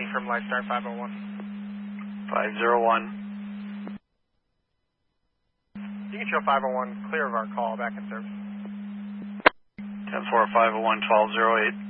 from Lifestar 501. 501. You can show 501 clear of our call, back in service. 10-4, 501, 1208.